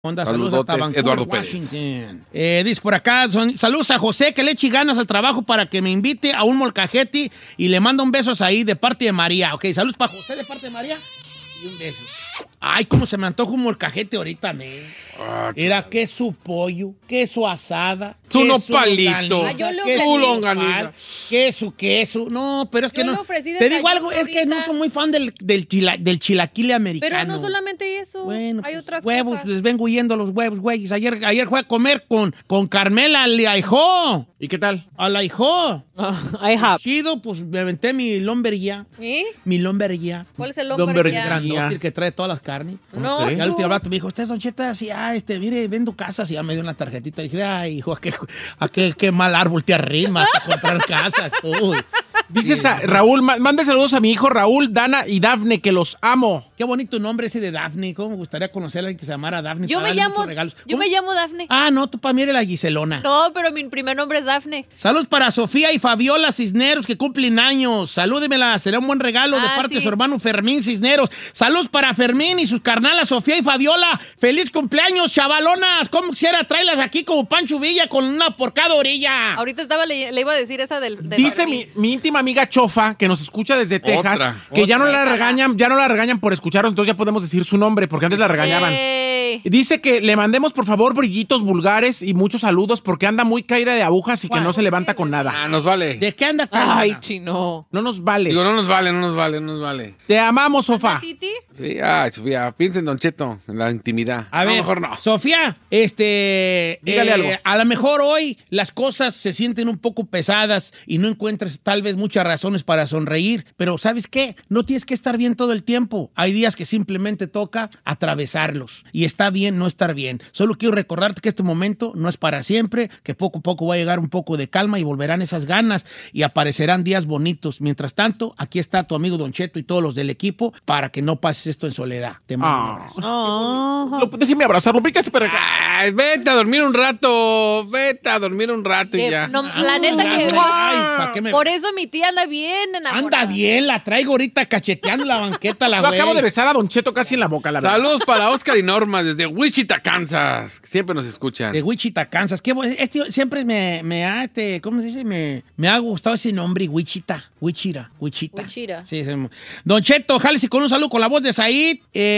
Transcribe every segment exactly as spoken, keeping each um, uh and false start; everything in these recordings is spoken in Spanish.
Onda, saludos hasta Vancouver, Eduardo Washington. Eh, dice por acá, son, saludos a José, que le eche ganas al trabajo para que me invite a un molcajete y le mando un beso ahí de parte de María. Ok, saludos para José de parte de María y un beso. Ay, cómo se me antoja un molcajete ahorita, me. Ah, Era queso pollo, queso asada, su queso nopalito, queso longaniza, queso, queso. No, pero es que yo no. Te digo algo, es que no soy muy fan del, del, chila, del chilaquile americano. Pero no solamente eso, bueno, hay otras huevos, cosas. Les vengo huyendo los huevos, güey. Ayer, ayer fue a comer con, con Carmela al ahijó. ¿Y qué tal? Al ahijó. Uh, I have. Chido, pues me aventé mi lomberilla. ¿Eh? Mi lomberilla. ¿Cuál es el lomberilla? Grandote, el que trae todas las carnes. No, y al último rato me dijo, usted, Don Cheta, así, ah, este, mire, vendo casas. Y ya me dio una tarjetita. Y dije, ay, hijo, a qué, a qué, qué mal árbol te arrimas a comprar casas, tú. Dices a Raúl, mande saludos a mi hijo Raúl, Dana y Dafne, que los amo. Qué bonito nombre ese de Dafne. ¿Cómo me gustaría conocer a alguien que se llamara Dafne? Yo me llamo, yo me llamo Dafne. Ah, no, tú para mí eres la Giselona. No, pero mi primer nombre es Dafne. Saludos para Sofía y Fabiola Cisneros, que cumplen años. Salúdemela, será un buen regalo ah, de parte sí. de su hermano Fermín Cisneros. Saludos para Fermín y sus carnalas Sofía y Fabiola. ¡Feliz cumpleaños, chavalonas! ¿Cómo quisiera traerlas aquí como Pancho Villa con una por cada orilla? Ahorita estaba, le, le iba a decir esa del... del Dice mi, mi íntima amiga Chofa, que nos escucha desde Texas, otra, que otra. ya no la regañan, ya no la regañan por escucharnos, entonces ya podemos decir su nombre, porque antes la regañaban. Hey. Dice que le mandemos, por favor, brillitos vulgares y muchos saludos, porque anda muy caída de agujas y que wow. no se levanta con nada. Ah, nos vale. ¿De qué anda caída? Ay, chino. No nos vale. Digo, no nos vale, no nos vale, no nos vale. Te amamos, Sofa. ¿Titi? Sí, ay, Sofía, piensa en Don Cheto, en la intimidad. A no, ver, mejor no. Sofía, este... Dígale eh, algo. A lo mejor hoy las cosas se sienten un poco pesadas y no encuentras tal vez muchas razones para sonreír, pero ¿sabes qué? No tienes que estar bien todo el tiempo. Hay días que simplemente toca atravesarlos. Y está bien no estar bien. Solo quiero recordarte que este momento no es para siempre, que poco a poco va a llegar un poco de calma y volverán esas ganas y aparecerán días bonitos. Mientras tanto, aquí está tu amigo Don Cheto y todos los del equipo para que no pases esto en soledad. Te mando oh. un abrazo. Oh. Lo, déjeme abrazarlo. Pícase para acá. Ay, vete a dormir un rato. Vete a dormir un rato y ya. No, la neta que... Ay, ¿para qué me... Por eso mi tía anda bien enamorada. Anda bien, la traigo ahorita cacheteando la banqueta, la Yo güey. acabo de besar a Don Cheto casi en la boca, la verdad. Saludos para Oscar y Norma desde Wichita, Kansas, que siempre nos escuchan. De Wichita, Kansas. Qué bueno. Este siempre me, me ha, este, ¿cómo se dice? Me, me ha gustado ese nombre, Wichita. Wichita. Wichita. Wichita. Sí, sí. Don Cheto, jálese con un saludo con la voz de Said.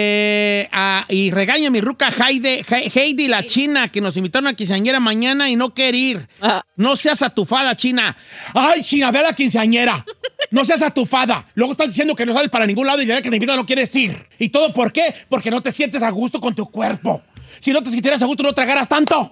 Eh, a, y regaña a mi ruca Heidi, Heidi, la china, que nos invitaron a quinceañera mañana y no quiere ir. Ah. No seas atufada, China. Ay, China, ve a la quinceañera. No seas atufada. Luego estás diciendo que no sales para ningún lado y ya que te invitan no quieres ir. ¿Y todo por qué? Porque no te sientes a gusto con tu cuerpo. Si no te sintieras a gusto, no tragaras tanto.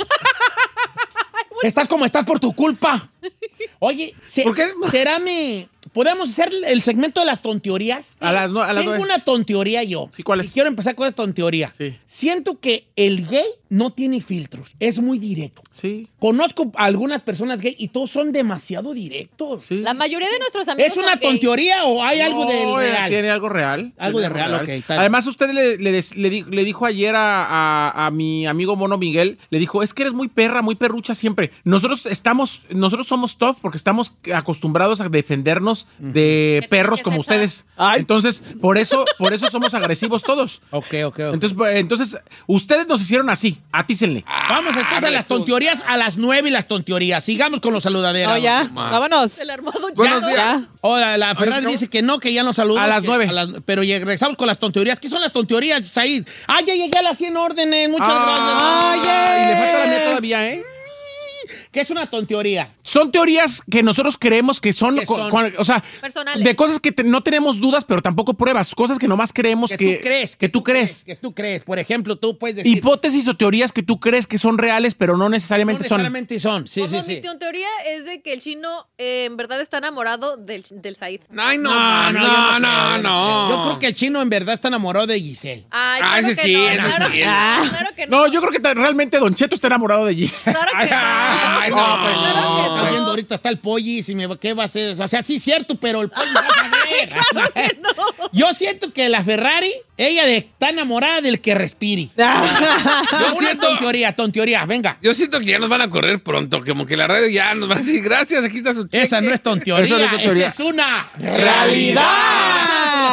Estás como estás por tu culpa. Oye, se, ¿por qué? ¿será mi... ¿Podemos hacer el segmento de las tonteorías? A las, no, a las Tengo nueve. una tonteoría yo. Sí, ¿cuál es? Y quiero empezar con la tonteoría. Sí. Siento que el gay no tiene filtros. Es muy directo. Sí. Conozco a algunas personas gay y todos son demasiado directos. Sí. La mayoría de nuestros amigos ¿Es una son gay. tonteoría o hay algo no, de real? Tiene algo real. Algo de algo real, real. ok. Tal. Además, usted le, le, le, di, le dijo ayer a, a, a mi amigo Mono Miguel, le dijo, es que eres muy perra, muy perrucha siempre. Nosotros estamos, nosotros somos tough porque estamos acostumbrados a defendernos uh-huh. de perros como ustedes. Ay. Entonces, por eso, por eso somos agresivos todos. Ok, ok, ok. Entonces, entonces, ustedes nos hicieron así, atícenle. Ah, Vamos entonces a las tonteorías a las nueve y las tonteorías. Sigamos con los saludaderos. No, ya, vámonos. El armado Buenos días. Ya. Hola, la Ferrari dice que no, que ya nos saludó. A las nueve. A las, pero regresamos con las tonteorías. ¿Qué son las tonteorías, Said? Ah, ya llegué a las cien órdenes. Muchas ah, gracias. Ay, y le falta la mía todavía, ¿eh? ¿Qué es una tonteoría? Son teorías que nosotros creemos que son, ¿Qué son? cu- o sea, personales. de cosas que te- no tenemos dudas, pero tampoco pruebas, cosas que nomás creemos Que, que, tú crees. que tú crees. Que tú crees. Por ejemplo, tú puedes decir... Hipótesis o teorías que tú crees que son reales, pero no necesariamente no son. necesariamente son. Sí, Como sí, mi sí. teoría es de que el chino eh, en verdad está enamorado del, del Said. Ay, no, No, no, no, no, yo no, creo. no. Yo creo que el chino en verdad está enamorado de Giselle. Ay, Ah, claro ese que sí, no, ese claro sí. que no, claro que no. No, yo creo que ta- realmente Don Cheto está enamorado de G. Claro que no. Ay, no, Claro que Está no. viendo ahorita está el pollis y me, ¿qué va a hacer? O sea, sí es cierto, pero el pollis va a saber. Yo siento que la Ferrari, ella de- está enamorada del que respire. Yo Yo siento- siento... Tonteoría, tonteoría, venga. Yo siento que ya nos van a correr pronto, como que la radio ya nos van a decir, gracias, aquí está su cheque. Esa no es tonteoría, Esa no es tonteoría. esa es una ¡Realidad!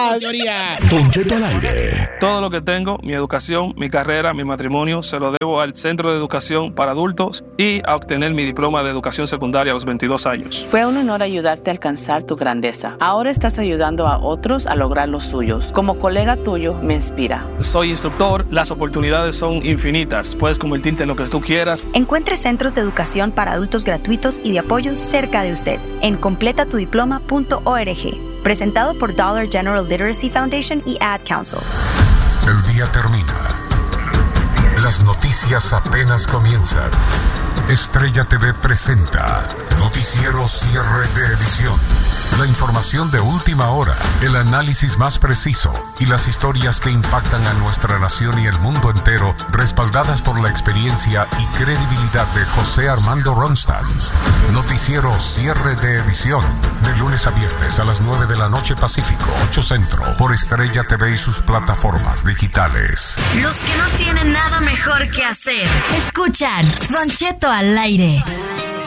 en teoría. Don Cheto al aire. Todo lo que tengo, mi educación, mi carrera, mi matrimonio, se lo debo al Centro de Educación para Adultos y a obtener mi diploma de educación secundaria a los veintidós años. Fue un honor ayudarte a alcanzar tu grandeza. Ahora estás ayudando a otros a lograr los suyos. Como colega tuyo, me inspira. Soy instructor, las oportunidades son infinitas. Puedes convertirte en lo que tú quieras. Encuentre centros de educación para adultos gratuitos y de apoyo cerca de usted en completa tu diploma punto org. Presentado por Dollar General Literacy Foundation y Ad Council. El día termina. Las noticias apenas comienzan. Estrella T V presenta Noticiero Cierre de Edición. La información de última hora, el análisis más preciso y las historias que impactan a nuestra nación y el mundo entero, respaldadas por la experiencia y credibilidad de José Armando Ronstadt. Noticiero Cierre de Edición, de lunes a viernes a las nueve de la noche Pacífico, ocho Centro, por Estrella T V y sus plataformas digitales. Los que no tienen nada mejor que hacer, escuchan Don Cheto al aire.